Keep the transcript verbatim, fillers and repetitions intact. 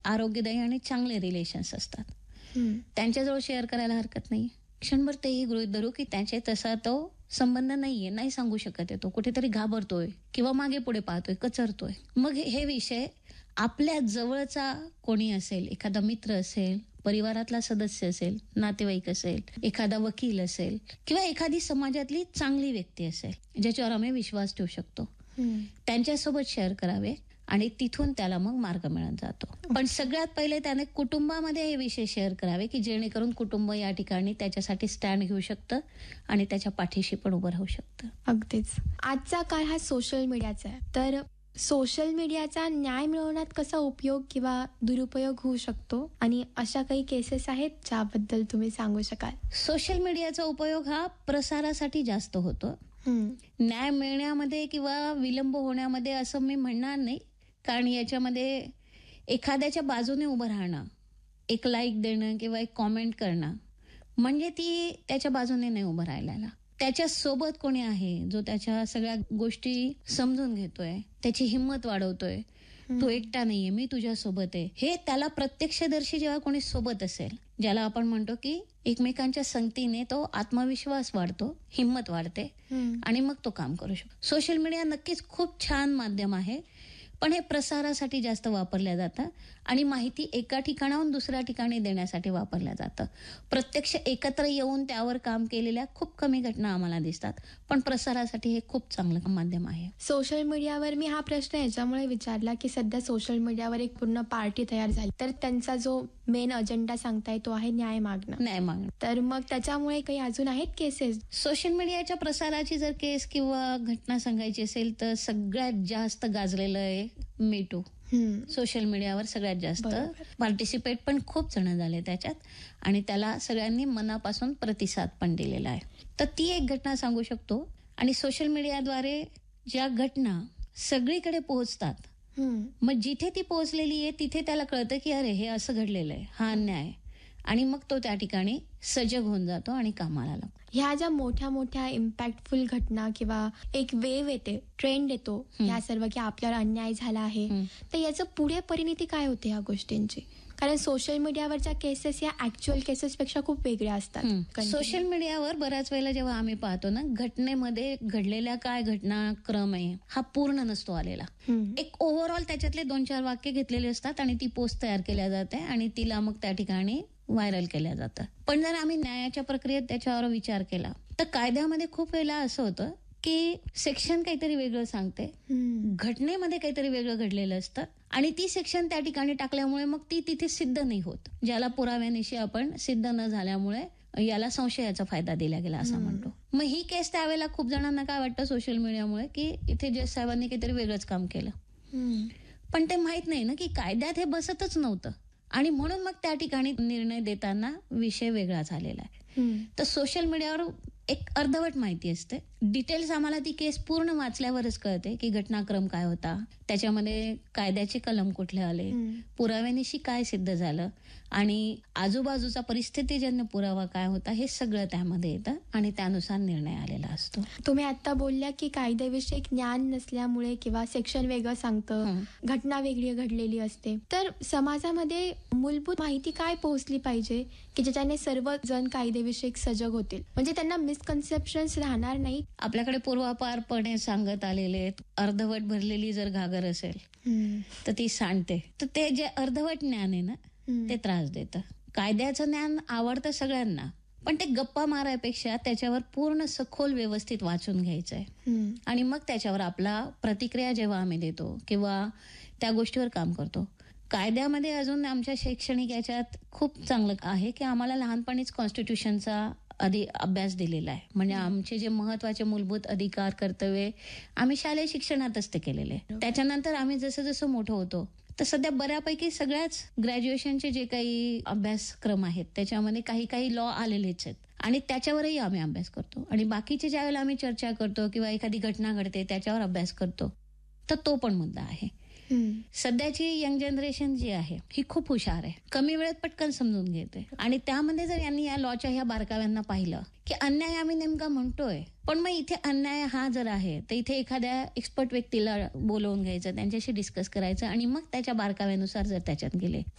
आरोग्यदायी आणि चांगले रिलेशन्स असतात. हम्म. त्यांच्याजवळ शेअर करायला हरकत नाही. क्षणभर तेही गृहीत धरू की त्याचे तसा तो संबंध नाहीये, नाही सांगू शकत आहे, तो कुठेतरी घाबरतोय किंवा मागे पुढे पाहतोय, कचरतोय. मग हे विषय आपल्या जवळचा कोणी असेल, एखादा मित्र असेल, परिवारातला सदस्य असेल, नातेवाईक असेल, एखादा वकील असेल किंवा एखादी समाजातली चांगली व्यक्ती असेल ज्याच्यावर आम्ही विश्वास ठेवू शकतो, हम्म. त्यांच्यासोबत शेअर करावे आणि तिथून त्याला मग मार्ग मिळत जातो. पण सगळ्यात पहिले त्याने कुटुंबामध्ये हे विषय शेअर करावे की जेणेकरून कुटुंब या ठिकाणी त्याच्यासाठी स्टँड घेऊ शकतं आणि त्याच्या पाठीशी पण उभं राहू शकतं. अगदीच. आजचा काळ हा सोशल मीडियाचा आहे, तर सोशल मीडियाचा न्याय मिळवण्यात कसा उपयोग किंवा दुरुपयोग होऊ शकतो आणि अशा काही केसेस आहेत ज्याबद्दल तुम्ही सांगू शकाल? सोशल मीडियाचा उपयोग हा प्रसारासाठी जास्त होतो. हम्म. न्याय मिळण्यामध्ये किंवा विलंब होण्यामध्ये असं मी म्हणणार नाही, कारण याच्यामध्ये एखाद्याच्या बाजूने उभं राहणं, एक लाईक देणं किंवा एक कॉमेंट करणं म्हणजे ती त्याच्या बाजूने नाही उभं राहिलेला. त्याच्या सोबत कोणी आहे जो त्याच्या सगळ्या गोष्टी समजून घेतोय, त्याची हिंमत वाढवतोय, तू एकटा नाहीये, मी तुझ्या सोबत आहे, हे त्याला प्रत्यक्षदर्शी जेव्हा कोणी सोबत असेल, ज्याला आपण म्हणतो की एकमेकांच्या संगतीने तो आत्मविश्वास वाढतो, हिंमत वाढते आणि मग तो काम करू शकतो. सोशल मीडिया नक्कीच खूप छान माध्यम आहे, पण हे प्रसारासाठी जास्त वापरल्या जातं आणि माहिती एका ठिकाणाहून दुसऱ्या ठिकाणी देण्यासाठी वापरल्या जातं. प्रत्यक्ष एकत्र येऊन त्यावर काम केलेल्या खूप कमी घटना आम्हाला दिसतात, पण प्रसारासाठी हे खूप चांगलं माध्यम आहे. सोशल मीडियावर मी हा प्रश्न याच्यामुळे विचारला की सध्या सोशल मीडियावर एक पूर्ण पार्टी तयार झाली, तर त्यांचा जो मेन अजेंडा सांगताय तो आहे न्याय मागणं. न्याय मागणं. तर मग त्याच्यामुळे काही अजून आहेत केसेस? सोशल मीडियाच्या प्रसाराची जर केस किंवा घटना सांगायची असेल तर सगळ्यात जास्त गाजलेलं आहे मी टू. सोशल मीडियावर सगळ्यात जास्त पार्टिसिपेट पण खूप जण झाले त्याच्यात आणि त्याला सगळ्यांनी मनापासून प्रतिसाद पण दिलेला आहे. तर ती एक घटना सांगू शकतो. आणि सोशल मीडियाद्वारे ज्या घटना सगळीकडे पोहोचतात, मग जिथे ती पोहोचलेली आहे तिथे त्याला कळतं की अरे हे असं घडलेलं आहे, हा अन्याय, आणि मग तो त्या ठिकाणी सजग होऊन जातो आणि कामाला लागतो. ह्या ज्या मोठ्या मोठ्या इम्पॅक्टफुल घटना किंवा एक वेव येते, ट्रेंड येतो ह्या सर्व की आपल्यावर अन्याय झाला आहे, तर याचं पुढे परिणिती काय होते ह्या गोष्टींची? कारण सोशल मीडियावरच्या केसेस या ऍक्च्युअल केसेस पेक्षा खूप वेगळ्या असतात. सोशल मीडियावर बऱ्याच वेळेला जेव्हा आम्ही पाहतो ना, घटनेमध्ये घडलेल्या काय घटनाक्रम आहे हा पूर्ण नसतो आलेला. एक ओव्हरऑल त्याच्यातले दोन चार वाक्य घेतलेले असतात आणि ती पोस्ट तयार केल्या जाते आणि तिला मग त्या ठिकाणी व्हायरल केल्या जातं. पण जर आम्ही न्यायाच्या प्रक्रियेत त्याच्यावर विचार केला तर कायद्यामध्ये खूप वेळेला असं होतं की सेक्शन काहीतरी वेगळं सांगते, घटनेमध्ये काहीतरी वेगळं घडलेलं असतं आणि ती सेक्शन त्या ठिकाणी टाकल्यामुळे मग ती तिथे सिद्ध नाही होत, ज्याला पुराव्यानिशी आपण सिद्ध न झाल्यामुळे याला संशयाचा फायदा दिला गेला असं म्हणतो. मग ही केस त्यावेळेला खूप जणांना काय वाटतं सोशल मीडियामुळे की इथे जज साहेबांनी काहीतरी वेगळंच काम केलं, पण ते माहित नाही ना की कायद्यात हे बसतच नव्हतं आणि म्हणून मग त्या ठिकाणी निर्णय देताना विषय वेगळा झालेला आहे. तर सोशल मीडियावर एक अर्धवट माहिती असते. डिटेल्स आम्हाला ती केस पूर्ण वाचल्यावरच कळते की घटनाक्रम काय होता, त्याच्यामध्ये कायद्याचे कलम कुठले आले, पुराव्यानिशी काय सिद्ध झालं आणि आजूबाजूचा परिस्थितीजन्य पुरावा काय होता, हे सगळं त्यामध्ये येतं आणि त्यानुसार निर्णय आलेला असतो. तुम्ही आता बोलल्या की कायद्याविषयी ज्ञान नसल्यामुळे किंवा सेक्शन वेगळं सांगतं, घटना वेगळी घडलेली असते, तर समाजामध्ये मूलभूत माहिती काय पोहोचली पाहिजे की ज्याच्याने सर्व जण कायद्याविषयी सजग होतील, म्हणजे त्यांना मिसकन्सेप्शन्स राहणार नाही? आपल्याकडे पूर्वापारपणे सांगत आलेले अर्धवट भरलेली जर घागर असेल तर ती सांडते. तर ते जे अर्धवट ज्ञान आहे ना ते त्रास देतं. कायद्याचं ज्ञान आवडतं सगळ्यांना, पण ते गप्पा मारायपेक्षा त्याच्यावर पूर्ण सखोल व्यवस्थित वाचून घ्यायचंय आणि मग त्याच्यावर आपला प्रतिक्रिया जेव्हा आम्ही देतो किंवा त्या गोष्टीवर काम करतो. कायद्यामध्ये अजून आमच्या शैक्षणिक याच्यात खूप चांगलं आहे की आम्हाला लहानपणीच कॉन्स्टिट्यूशनचा आधी अभ्यास दिलेला आहे, म्हणजे आमचे जे महत्वाचे मूलभूत अधिकार कर्तव्य आम्ही शालेय शिक्षणातच ते केलेले. त्याच्यानंतर आम्ही जसं जसं मोठं होतो तर सध्या बऱ्यापैकी सगळ्याच ग्रॅज्युएशनचे जे काही अभ्यासक्रम आहेत त्याच्यामध्ये काही काही लॉ आलेलेच आहेत आणि त्याच्यावरही आम्ही अभ्यास करतो आणि बाकीचे ज्या वेळेला आम्ही चर्चा करतो किंवा एखादी घटना घडते त्याच्यावर अभ्यास करतो तर तो पण मुद्दा आहे. सध्याची यंग जनरेशन जी आहे ही खूप हुशार आहे, कमी वेळेत पटकन समजून घेते. आणि त्यामध्ये जर यांनी या लॉच्या ह्या बारकाव्यांना पाहिलं की अन्याय आम्ही नेमका म्हणतोय, पण मग इथे अन्याय हा जर आहे तर इथे एखाद्या एक्सपर्ट व्यक्तीला बोलवून घ्यायचं, त्यांच्याशी डिस्कस करायचं आणि मग त्याच्या बारकाव्यानुसार जर त्याच्यात गेले